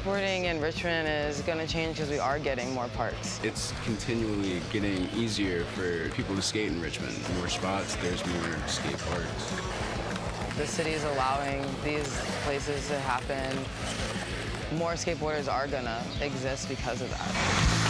Skateboarding in Richmond is going to change because we are getting more parks. It's continually getting easier for people to skate in Richmond. More spots, there's more skate parks. The city is allowing these places to happen. More skateboarders are going to exist because of that.